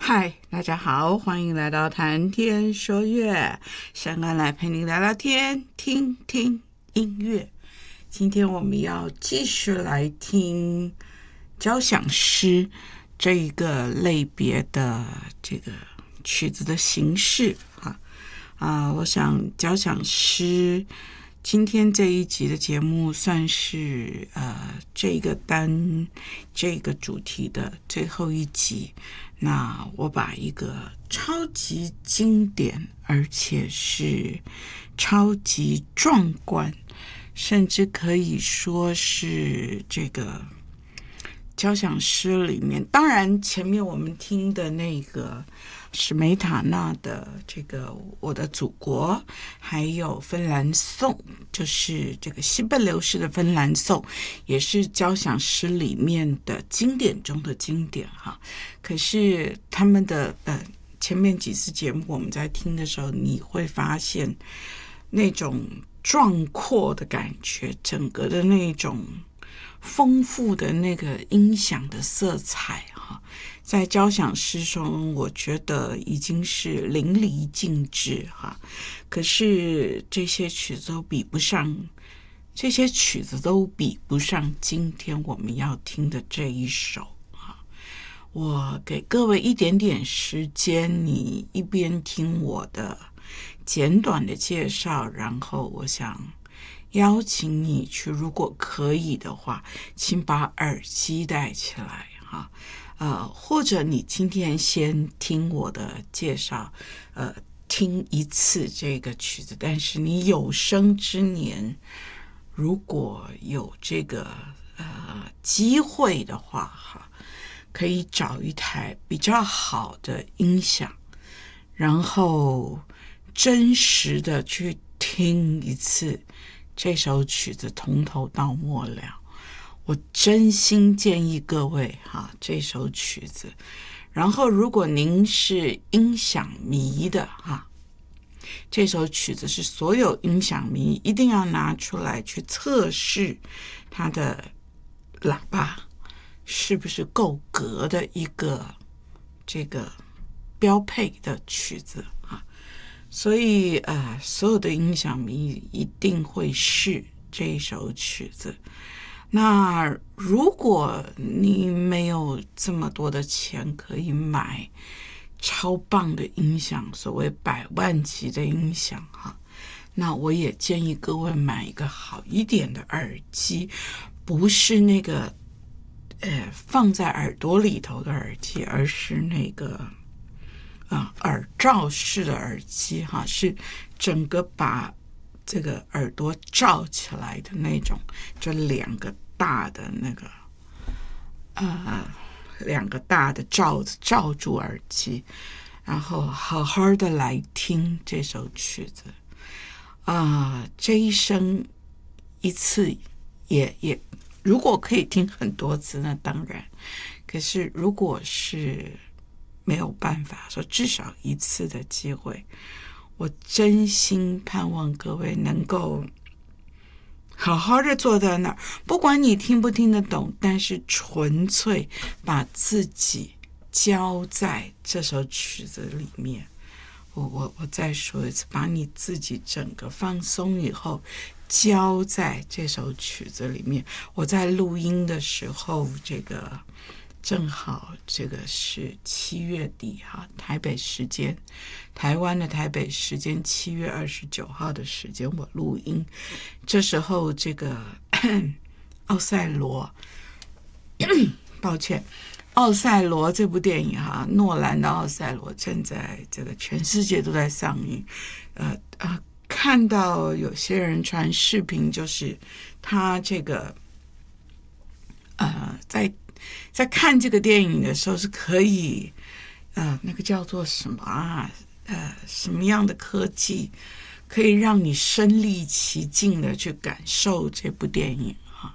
嗨，大家好，欢迎来到谈天说乐，山安来陪你聊聊天，听听音乐。今天我们要继续来听交响诗这一个类别的这个曲子的形式我想交响诗今天这一集的节目算是这个主题的最后一集。那我把一个超级经典而且是超级壮观，甚至可以说是这个交响诗里面，当然前面我们听的那个史梅塔纳的这个我的祖国，还有芬兰颂，就是这个西贝流士的芬兰颂，也是交响诗里面的经典中的经典哈。可是他们的前面几次节目我们在听的时候，你会发现那种壮阔的感觉，整个的那种丰富的那个音响的色彩在交响诗中我觉得已经是淋漓尽致可是这些曲子都比不上今天我们要听的这一首我给各位一点点时间，你一边听我的简短的介绍，然后我想邀请你去，如果可以的话，请把耳机戴起来或者你今天先听我的介绍，听一次这个曲子，但是你有生之年如果有这个机会的话可以找一台比较好的音响，然后真实的去听一次这首曲子从头到末了。我真心建议各位这首曲子，然后如果您是音响迷的这首曲子是所有音响迷一定要拿出来去测试它的喇叭是不是够格的一个这个标配的曲子所以所有的音响迷一定会试这一首曲子。那如果你没有这么多的钱可以买超棒的音响，所谓100万级的音响那我也建议各位买一个好一点的耳机，不是那个放在耳朵里头的耳机，而是那个耳罩式的耳机是整个把这个耳朵罩起来的那种，就两个大的罩子罩住耳机，然后好好的来听这首曲子这一生一次也如果可以听很多次那当然，可是如果是没有办法说至少一次的机会，我真心盼望各位能够好好的坐在那儿，不管你听不听得懂，但是纯粹把自己交在这首曲子里面。我再说一次，把你自己整个放松以后交在这首曲子里面。我在录音的时候正好这个是7月底台北时间，台湾的台北时间7月29号的时间我录音，这时候这个奥赛罗奥赛罗这部电影诺兰的奥赛罗正在这个全世界都在上映看到有些人传视频，就是他这个在看这个电影的时候是可以那个叫做什么什么样的科技可以让你身临其境的去感受这部电影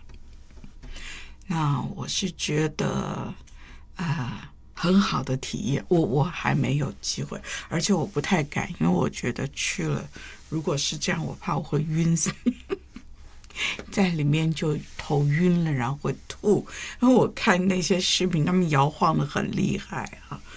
那我是觉得很好的体验，我还没有机会，而且我不太敢，因为我觉得去了如果是这样我怕我会晕死在里面就头晕了，然后会吐。因为我看那些视频，他们摇晃的很厉害